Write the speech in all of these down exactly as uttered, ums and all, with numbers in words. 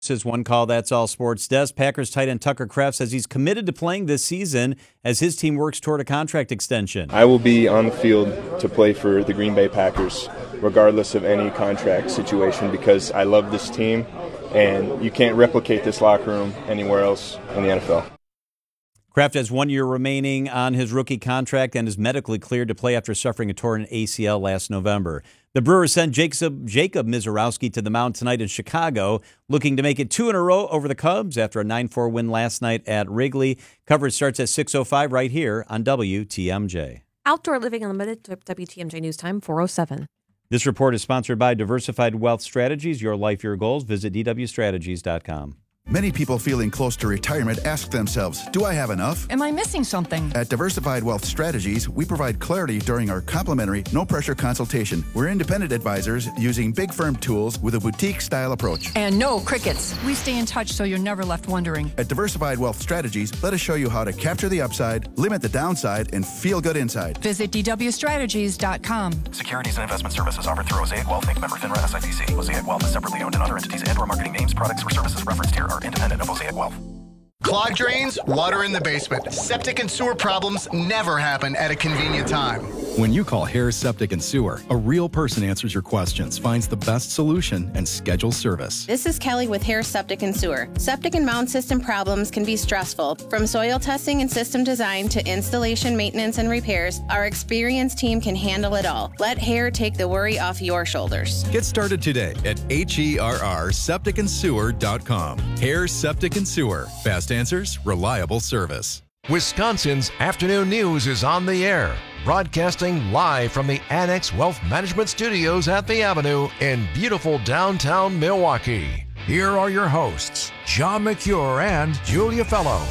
This is One Call, That's All Sports Desk. Packers tight end Tucker Kraft says he's committed to playing this season as his team works toward a contract extension. I will be on the field to play for the Green Bay Packers, regardless of any contract situation, because I love this team, and you can't replicate this locker room anywhere else in the N F L. Kraft has one year remaining on his rookie contract and is medically cleared to play after suffering a torn A C L last November. The Brewers sent Jacob, Jacob Misiorowski to the mound tonight in Chicago, looking to make it two in a row over the Cubs after a nine four win last night at Wrigley. Coverage starts at six oh five right here on W T M J. Outdoor Living Unlimited, W T M J News Time, four oh seven. This report is sponsored by Diversified Wealth Strategies. Your life, your goals. Visit D W strategies dot com. Many people feeling close to retirement ask themselves, do I have enough? Am I missing something? At Diversified Wealth Strategies, we provide clarity during our complimentary, no-pressure consultation. We're independent advisors using big firm tools with a boutique-style approach. And no crickets. We stay in touch so you're never left wondering. At Diversified Wealth Strategies, let us show you how to capture the upside, limit the downside, and feel good inside. Visit D W strategies dot com. Securities and investment services offered through Mosaic Wealth, Incorporated. Member FINRA S I P C. Mosaic Wealth is separately owned, and other entities and/or marketing names, products, or services referenced here are independent of Mosaic Wealth. Clogged drains, water in the basement. Septic and sewer problems never happen at a convenient time. When you call Harris Septic and Sewer, a real person answers your questions, finds the best solution, and schedules service. This is Kelly with Harris Septic and Sewer. Septic and mound system problems can be stressful. From soil testing and system design to installation, maintenance, and repairs, our experienced team can handle it all. Let Hair take the worry off your shoulders. Get started today at H E R R septic and sewer dot com. Harris Septic and Sewer. Fast answers, reliable service. Wisconsin's afternoon news is on the air, broadcasting live from the Annex Wealth Management Studios at the Avenue in beautiful downtown Milwaukee. Here are your hosts, John McCure and Julia Fellow.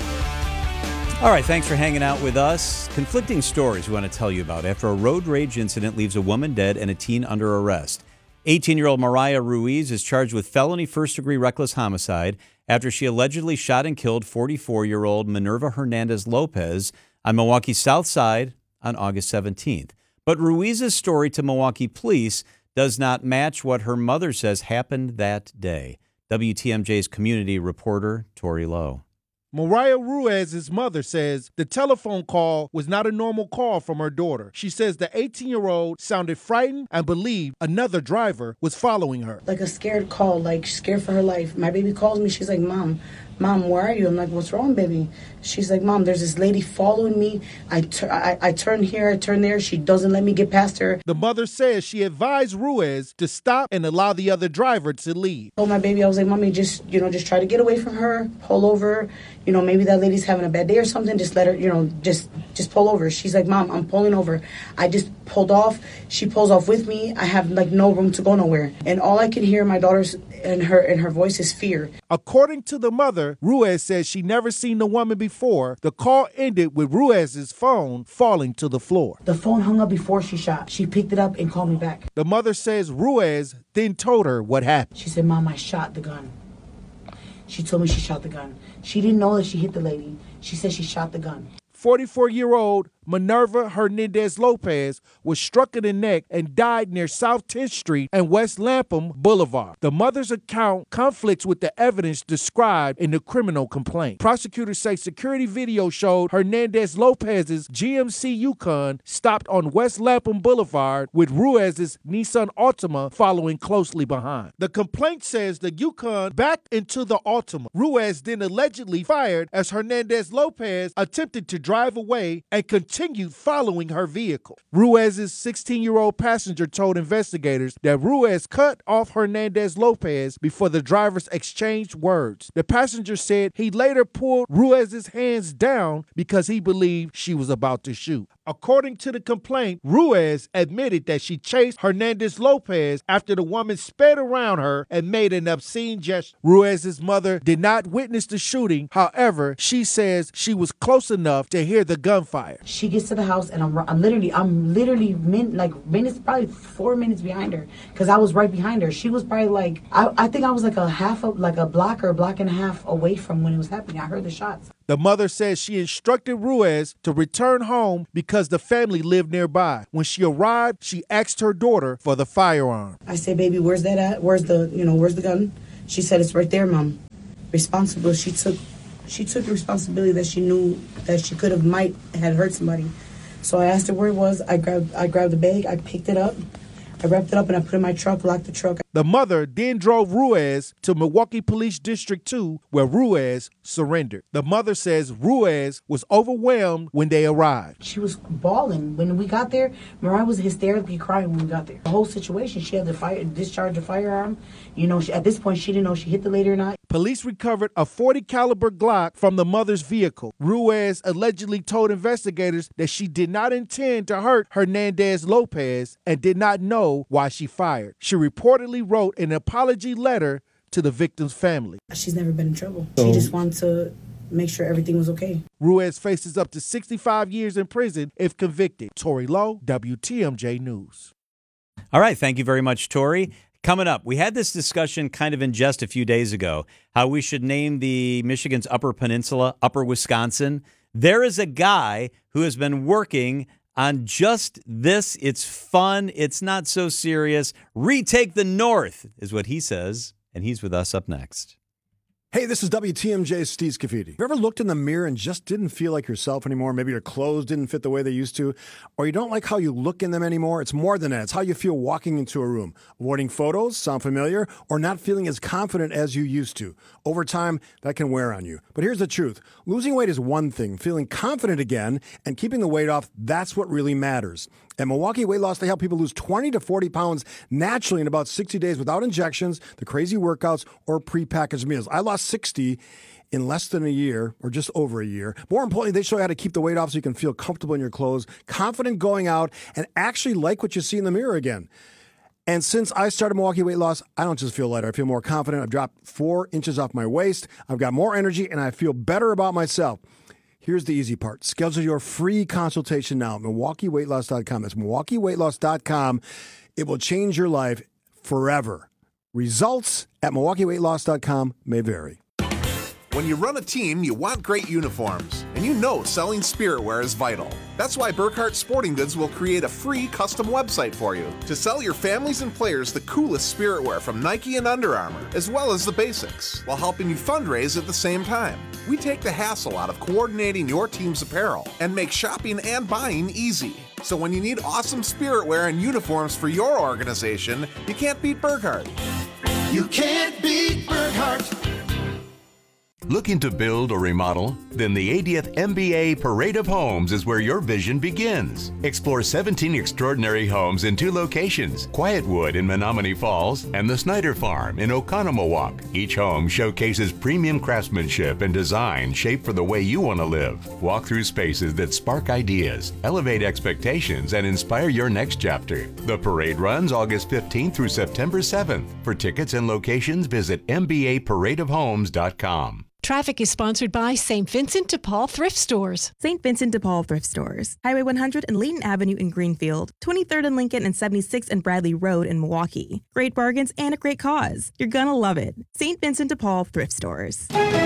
All right, thanks for hanging out with us. Conflicting stories we want to tell you about after a road rage incident leaves a woman dead and a teen under arrest. eighteen-year-old Mariah Ruiz is charged with felony first-degree reckless homicide after she allegedly shot and killed forty-four-year-old Minerva Hernandez Lopez on Milwaukee's South Side on August seventeenth. But Ruiz's story to Milwaukee police does not match what her mother says happened that day. W T M J's community reporter, Tori Lowe. Mariah Ruiz's mother says the telephone call was not a normal call from her daughter. She says the eighteen-year-old sounded frightened and believed another driver was following her. Like a scared call, like scared for her life. My baby calls me. She's like, Mom, Mom, where are you? I'm like, what's wrong, baby? She's like, Mom, there's this lady following me. I, tur- I, I turn here, I turn there. She doesn't let me get past her. The mother says she advised Ruiz to stop and allow the other driver to leave. I told my baby, I was like, Mommy, just, you know, just try to get away from her, pull over. You know, maybe that lady's having a bad day or something. Just let her, you know, just just pull over. She's like, Mom, I'm pulling over. I just pulled off. She pulls off with me. I have, like, no room to go nowhere. And all I can hear in my daughter's and her and her voice is fear. According to the mother, Ruiz says she never seen the woman before. The call ended with Ruiz's phone falling to the floor. The phone hung up before she shot. She picked it up and called me back. The mother says Ruiz then told her what happened. She said, Mom, I shot the gun. She told me she shot the gun. She didn't know that she hit the lady. She said she shot the gun. forty-four-year-old Minerva Hernandez Lopez was struck in the neck and died near South tenth Street and West Lapham Boulevard. The mother's account conflicts with the evidence described in the criminal complaint. Prosecutors say security video showed Hernandez Lopez's G M C Yukon stopped on West Lapham Boulevard with Ruiz's Nissan Altima following closely behind. The complaint says the Yukon backed into the Altima. Ruiz then allegedly fired as Hernandez Lopez attempted to drive away and continued following her vehicle. Ruiz's sixteen-year-old passenger told investigators that Ruiz cut off Hernandez Lopez before the drivers exchanged words. The passenger said he later pulled Ruiz's hands down because he believed she was about to shoot. According to the complaint, Ruiz admitted that she chased Hernandez Lopez after the woman sped around her and made an obscene gesture. Ruiz's mother did not witness the shooting. However, she says she was close enough to hear the gunfire. She gets to the house and I'm, I'm literally, I'm literally min, like minutes, probably four minutes behind her because I was right behind her. She was probably like, I, I think I was like a half, of, like a block or a block and a half away from when it was happening. I heard the shots. The mother says she instructed Ruiz to return home because the family lived nearby. When she arrived, she asked her daughter for the firearm. I said, baby, where's that at? Where's the, you know, where's the gun? She said, it's right there, Mom. Responsible. She took she took the responsibility that she knew that she could have might had hurt somebody. So I asked her where it was. I grabbed I grabbed the bag. I picked it up. I wrapped it up and I put it in my truck, locked the truck. The mother then drove Ruiz to Milwaukee Police District two, where Ruiz surrendered. The mother says Ruiz was overwhelmed when they arrived. She was bawling. When we got there, Mariah was hysterically crying when we got there. The whole situation, she had to fire, discharge a firearm. You know, she, at this point, she didn't know if she hit the lady or not. Police recovered a forty caliber Glock from the mother's vehicle. Ruiz allegedly told investigators that she did not intend to hurt Hernandez Lopez and did not know why she fired. She reportedly wrote an apology letter to the victim's family. She's never been in trouble. So, she just wanted to make sure everything was okay. Ruiz faces up to sixty-five years in prison if convicted. Tori Lowe, W T M J News. All right. Thank you very much, Tori. Coming up, we had this discussion kind of in jest a few days ago, how we should name the Michigan's Upper Peninsula, Upper Wisconsin. There is a guy who has been working on just this. It's fun. It's not so serious. Retake the North is what he says, and he's with us up next. Hey, this is W T M J's Steve Scafidi. Have you ever looked in the mirror and just didn't feel like yourself anymore? Maybe your clothes didn't fit the way they used to, or you don't like how you look in them anymore? It's more than that. It's how you feel walking into a room. Avoiding photos, sound familiar, or not feeling as confident as you used to. Over time, that can wear on you. But here's the truth. Losing weight is one thing. Feeling confident again and keeping the weight off, that's what really matters. At Milwaukee Weight Loss, they help people lose twenty to forty pounds naturally in about sixty days without injections, the crazy workouts, or prepackaged meals. I lost sixty in less than a year, or just over a year. More importantly, they show you how to keep the weight off so you can feel comfortable in your clothes, confident going out, and actually like what you see in the mirror again. And since I started Milwaukee Weight Loss, I don't just feel lighter. I feel more confident. I've dropped four inches off my waist. I've got more energy, and I feel better about myself. Here's the easy part. Schedule your free consultation now at Milwaukee Weight Loss dot com. That's Milwaukee Weight Loss dot com. It will change your life forever. Results at Milwaukee Weight Loss dot com may vary. When you run a team, you want great uniforms, and you know selling spiritwear is vital. That's why Burkhart Sporting Goods will create a free custom website for you to sell your families and players the coolest spiritwear from Nike and Under Armour, as well as the basics, while helping you fundraise at the same time. We take the hassle out of coordinating your team's apparel and make shopping and buying easy. So when you need awesome spiritwear and uniforms for your organization, you can't beat Burkhart. You can't beat Burkhart. Looking to build or remodel? Then the eightieth M B A Parade of Homes is where your vision begins. Explore seventeen extraordinary homes in two locations, Quietwood in Menominee Falls and the Snyder Farm in Oconomowoc. Each home showcases premium craftsmanship and design shaped for the way you want to live. Walk through spaces that spark ideas, elevate expectations, and inspire your next chapter. The parade runs August fifteenth through September seventh. For tickets and locations, visit M B A parade of homes dot com. Traffic is sponsored by Saint Vincent de Paul Thrift Stores. Saint Vincent de Paul Thrift Stores. Highway one hundred and Layton Avenue in Greenfield. twenty-third and Lincoln and seventy-sixth and Bradley Road in Milwaukee. Great bargains and a great cause. You're gonna love it. Saint Vincent de Paul Thrift Stores.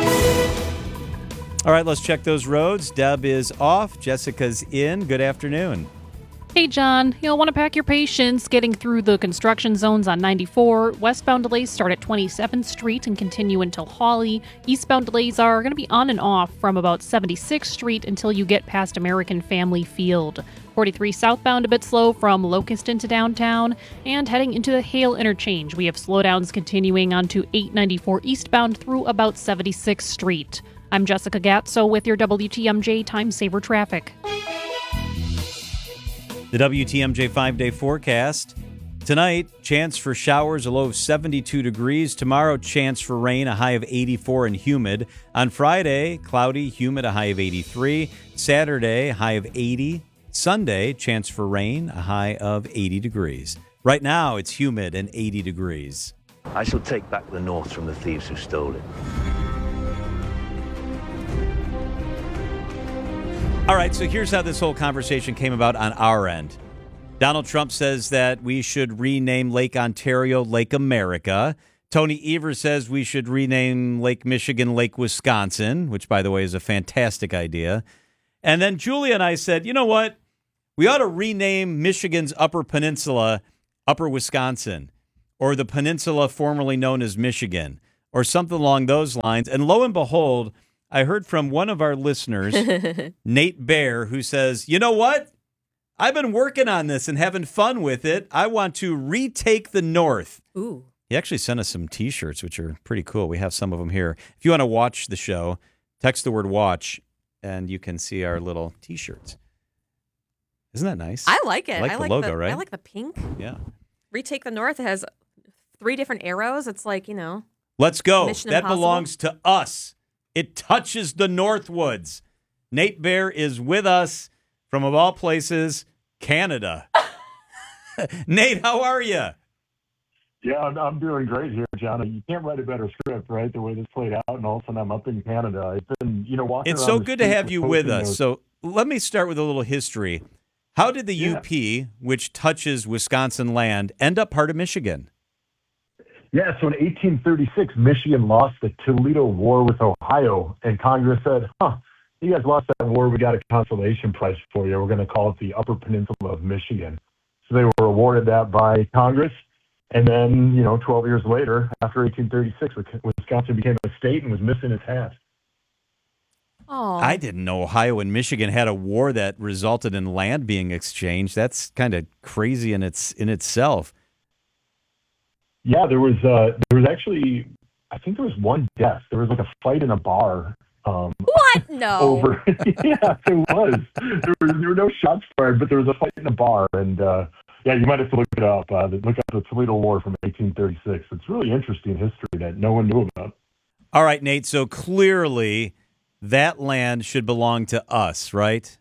All right, let's check those roads. Deb is off. Jessica's in. Good afternoon. Hey, John. You'll want to pack your patience getting through the construction zones on ninety-four. Westbound delays start at twenty-seventh Street and continue until Hawley. Eastbound delays are going to be on and off from about seventy-sixth Street until you get past American Family Field. forty-three southbound a bit slow from Locust into downtown. And heading into the Hale interchange, we have slowdowns continuing onto eight ninety-four eastbound through about seventy-sixth Street. I'm Jessica Gatso with your W T M J Time Saver Traffic. The W T M J five-day forecast. Tonight, chance for showers, a low of seventy-two degrees. Tomorrow, chance for rain, a high of eighty-four and humid. On Friday, cloudy, humid, a high of eighty-three. Saturday, high of eighty. Sunday, chance for rain, a high of eighty degrees. Right now, it's humid and eighty degrees. I shall take back the North from the thieves who stole it. All right, so here's how this whole conversation came about on our end. Donald Trump says that we should rename Lake Ontario Lake America. Tony Evers says we should rename Lake Michigan Lake Wisconsin, which, by the way, is a fantastic idea. And then Julia and I said, you know what? We ought to rename Michigan's Upper Peninsula Upper Wisconsin, or the peninsula formerly known as Michigan. or something along those lines. And lo and behold, I heard from one of our listeners, Nate Bear, who says, you know what? I've been working on this and having fun with it. I want to retake the North. Ooh. He actually sent us some T-shirts, which are pretty cool. We have some of them here. If you want to watch the show, text the word watch, and you can see our little T-shirts. Isn't that nice? I like it. I like I the like logo, the, right? I like the pink. Yeah. Retake the North. It has three different arrows. It's like, you know. Let's go. Mission That Impossible. belongs to us. It touches the Northwoods. Nate Bear is with us from, of all places, Canada. Nate, how are you? Yeah, I'm, I'm doing great here, John. You can't write a better script, right? The way this played out, and all of a sudden I'm up in Canada. It's been, you know, walking It's around so the good to streets have you posting with us. those- So let me start with a little history. How did the Yeah. U P, which touches Wisconsin land, end up part of Michigan? Yeah, so in eighteen thirty-six, Michigan lost the Toledo War with Ohio, and Congress said, huh, you guys lost that war. We got a consolation prize for you. We're going to call it the Upper Peninsula of Michigan. So they were awarded that by Congress. And then, you know, twelve years later, after eighteen thirty-six, Wisconsin became a state and was missing its hat. Oh. I didn't know Ohio and Michigan had a war that resulted in land being exchanged. That's kind of crazy in its in itself. Yeah, there was uh, there was actually, I think there was one death. There was like a fight in a bar. Um, What? No. Over, yeah, there was. There was there were no shots fired, but there was a fight in a bar, and uh, yeah, you might have to look it up. Uh, look up the Toledo War from eighteen thirty-six. It's really interesting history that no one knew about. All right, Nate. So clearly, that land should belong to us, right?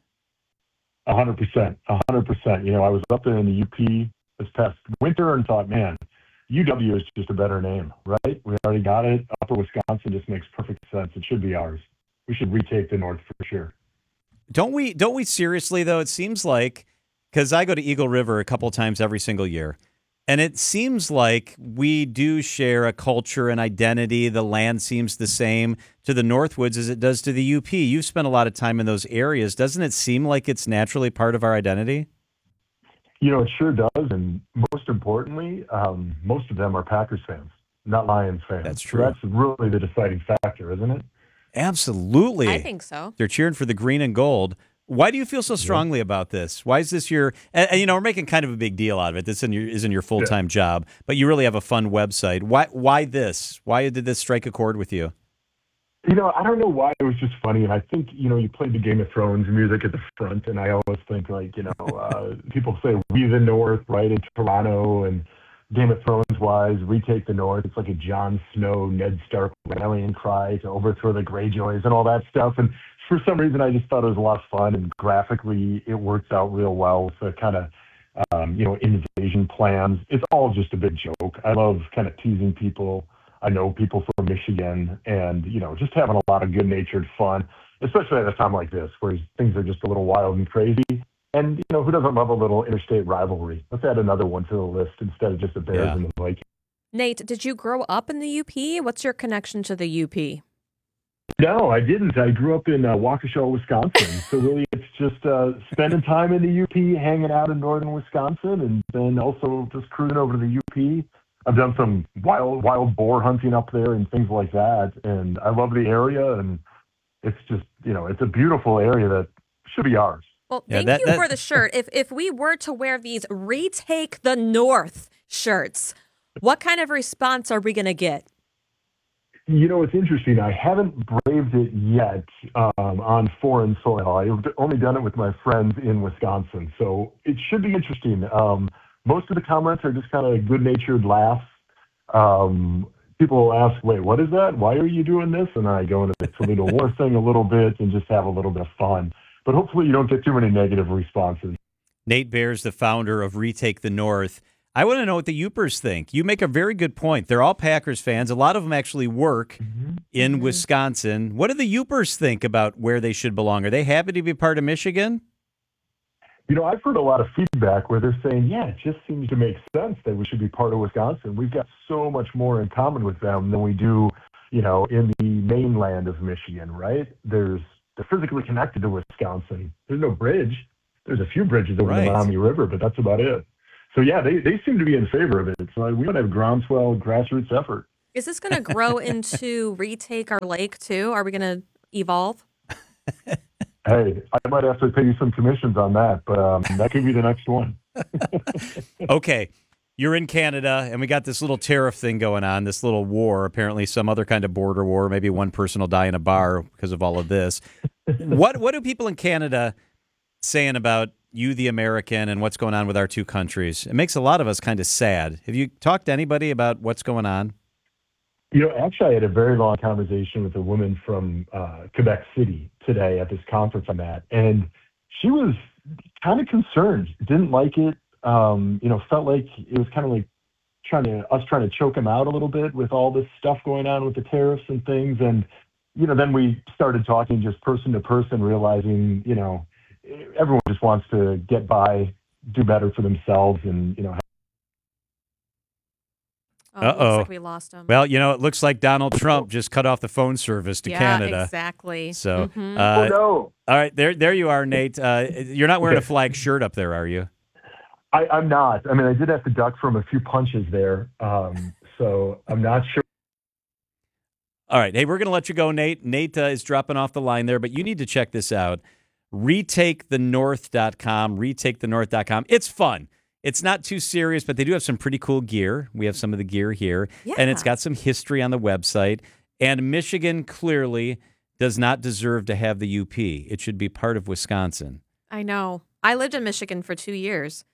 A hundred percent, a hundred percent. You know, I was up there in the U P this past winter and thought, man, U W is just a better name, right? We already got it. Upper Wisconsin just makes perfect sense. It should be ours. We should retake the North for sure. Don't we? Don't we seriously though? It seems like, because I go to Eagle River a couple times every single year, and it seems like we do share a culture and identity. The land seems the same to the Northwoods as it does to the U P. You've spent a lot of time in those areas. Doesn't it seem like it's naturally part of our identity? You know, it sure does. And most importantly, um, most of them are Packers fans, not Lions fans. That's So true. that's really the deciding factor, isn't it? Absolutely. I think so. They're cheering for the green and gold. Why do you feel so strongly about this? Why is this your, and, and, you know, we're making kind of a big deal out of it. This isn't your, isn't your full-time job, but you really have a fun website. Why Why this? Why did this strike a chord with you? You know, I don't know why. It was just funny. And I think, you know, you played the Game of Thrones music at the front. And I always think, like, you know, uh, people say we the North, right, in Toronto. And Game of Thrones wise, retake the North. It's like a Jon Snow, Ned Stark rallying cry to overthrow the Greyjoys and all that stuff. And for some reason, I just thought it was a lot of fun. And graphically, it works out real well with the kind of, um, you know, invasion plans. It's all just a big joke. I love kind of teasing people. I know people from Michigan and, you know, just having a lot of good-natured fun, especially at a time like this where things are just a little wild and crazy. And, you know, who doesn't love a little interstate rivalry? Let's add another one to the list instead of just the Bears Yeah. and the Vikings. Nate, did you grow up in the U P? What's your connection to the U P? No, I didn't. I grew up in uh, Waukesha, Wisconsin. So really it's just uh, spending time in the U P, hanging out in northern Wisconsin, and then also just cruising over to the U P. I've done some wild wild boar hunting up there and things like that. And I love the area, and it's just, you know, it's a beautiful area that should be ours. Well, Yeah, thank that- you that- for the shirt. If if we were to wear these Retake the North shirts, what kind of response are we going to get? You know, it's interesting. I haven't braved it yet um, on foreign soil. I've only done it with my friends in Wisconsin. So it should be interesting. Um, most of the comments are just kind of good-natured laughs. Um, people will ask, wait, what is that? Why are you doing this? And I go into the Toledo War thing a little bit and just have a little bit of fun. But hopefully you don't get too many negative responses. Nate Bear's the founder of Retake the North. I want to know what the Yoopers think. You make a very good point. They're all Packers fans. A lot of them actually work Mm-hmm. in Wisconsin. What do the Yoopers think about where they should belong? Are they happy to be part of Michigan? You know, I've heard a lot of feedback where they're saying, yeah, it just seems to make sense that we should be part of Wisconsin. We've got so much more in common with them than we do, you know, in the mainland of Michigan, right? There's, they're physically connected to Wisconsin. There's no bridge. There's a few bridges over Right. the Maumee River, but that's about it. So, yeah, they, they seem to be in favor of it. So we might have groundswell grassroots effort. Is this going to grow into Retake Our Lake, too? Are we going to evolve? Hey, I might have to pay you some commissions on that, but um, that could be the next one. Okay, you're in Canada, and we got this little tariff thing going on, this little war, apparently some other kind of border war. Maybe one person will die in a bar because of all of this. What What do people in Canada saying about you, the American, and what's going on with our two countries? It makes a lot of us kind of sad. Have you talked to anybody about what's going on? You know, actually, I had a very long conversation with a woman from uh, Quebec City today at this conference I'm at, and she was kind of concerned, didn't like it, um, you know, felt like it was kind of like trying to, us trying to choke him out a little bit with all this stuff going on with the tariffs and things. And, you know, then we started talking just person to person, realizing, you know, everyone just wants to get by, do better for themselves, and, you know, Oh, Uh oh. Looks like we lost him. Well, you know, it looks like Donald Trump just cut off the phone service to yeah, Canada. exactly. So, Mhm. uh, Oh, no. all right, there, there you are, Nate. Uh, you're not wearing Okay. a flag shirt up there, are you? I, I'm not. I mean, I did have to duck from a few punches there, um, so I'm not sure. All right, hey, we're going to let you go, Nate. Nate uh, is dropping off the line there, but you need to check this out. retake the north dot com, retake the north dot com. It's fun. It's not too serious, but they do have some pretty cool gear. We have some of the gear here, Yeah. and it's got some history on the website. And Michigan clearly does not deserve to have the U P. It should be part of Wisconsin. I know. I lived in Michigan for two years.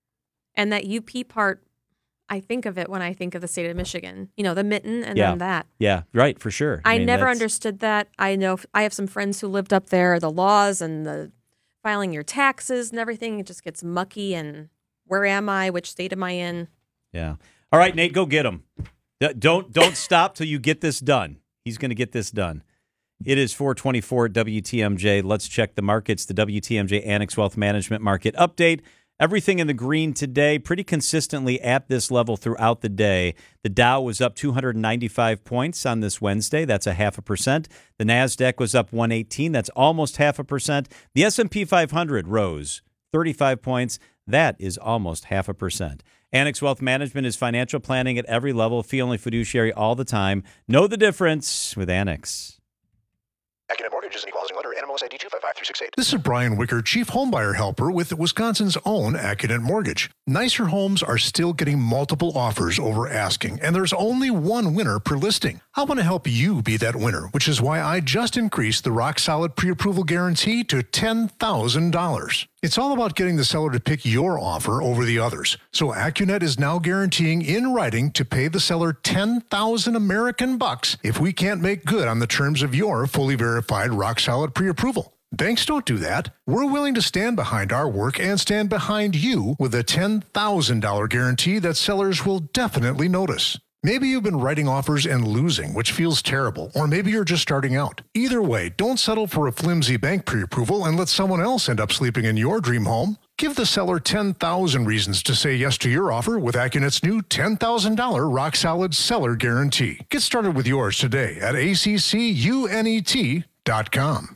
And that U P part, I think of it when I think of the state of Michigan. You know, the mitten and yeah. then that. Yeah, right, for sure. I, mean, never that's- understood that. I know I have some friends who lived up there, the laws and the filing your taxes and everything. It just gets mucky. And where am I? Which state am I in? Yeah. All right, Nate, go get him. Don't don't stop till you get this done. He's going to get this done. It is four twenty-four at W T M J. Let's check the markets. The W T M J Annex Wealth Management Market Update. Everything in the green today, pretty consistently at this level throughout the day. The Dow was up two hundred ninety-five points on this Wednesday. That's a half a percent. The NASDAQ was up one eighteen. That's almost half a percent. The S and P five hundred rose thirty-five points. That is almost half a percent. Annex Wealth Management is financial planning at every level, fee-only fiduciary all the time. Know the difference with Annex. Accident Mortgage is an equal housing lender. N M L S I D two five five three six eight. This is Brian Wicker, Chief Homebuyer Helper with Wisconsin's own Accident Mortgage. Nicer homes are still getting multiple offers over asking, and there's only one winner per listing. I want to help you be that winner, which is why I just increased the Rock Solid Pre-Approval Guarantee to ten thousand dollars. It's all about getting the seller to pick your offer over the others. So AccuNet is now guaranteeing in writing to pay the seller ten thousand American bucks if we can't make good on the terms of your fully verified Rock Solid Pre-Approval. Banks don't do that. We're willing to stand behind our work and stand behind you with a ten thousand dollars guarantee that sellers will definitely notice. Maybe you've been writing offers and losing, which feels terrible, or maybe you're just starting out. Either way, don't settle for a flimsy bank pre-approval and let someone else end up sleeping in your dream home. Give the seller ten thousand reasons to say yes to your offer with AccuNet's new ten thousand dollars Rock Solid Seller Guarantee. Get started with yours today at A C C U N E T dot com.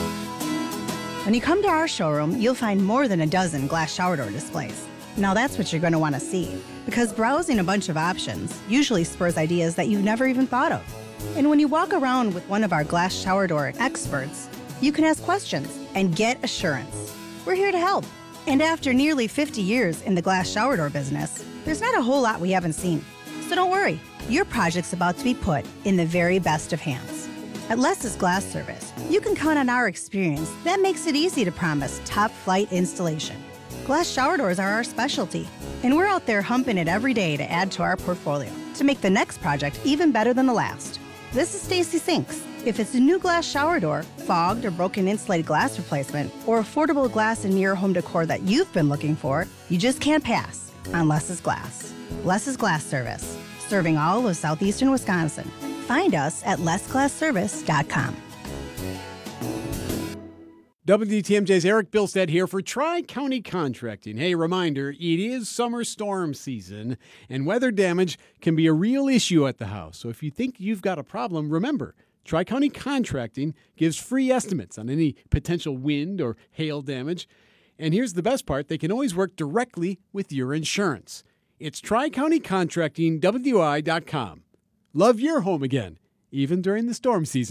When you come to our showroom, you'll find more than a dozen glass shower door displays. Now that's what you're going to want to see, because browsing a bunch of options usually spurs ideas that you've never even thought of. And when you walk around with one of our glass shower door experts, you can ask questions and get assurance. We're here to help. And after nearly fifty years in the glass shower door business, there's not a whole lot we haven't seen. So don't worry, your project's about to be put in the very best of hands. At Less's Glass Service, you can count on our experience that makes it easy to promise top-flight installation. Glass shower doors are our specialty, and we're out there humping it every day to add to our portfolio to make the next project even better than the last. This is Stacy Sinks. If it's a new glass shower door, fogged or broken insulated glass replacement, or affordable glass and mirror home decor that you've been looking for, you just can't pass on Less's Glass. Less's Glass Service, serving all of southeastern Wisconsin. Find us at less glass service dot com. W T M J's Eric Bilstead here for Tri-County Contracting. Hey, reminder, it is summer storm season, and weather damage can be a real issue at the house. So if you think you've got a problem, remember, Tri-County Contracting gives free estimates on any potential wind or hail damage. And here's the best part, they can always work directly with your insurance. It's Tri-County Contracting W I dot com. love your home again, even during the storm season.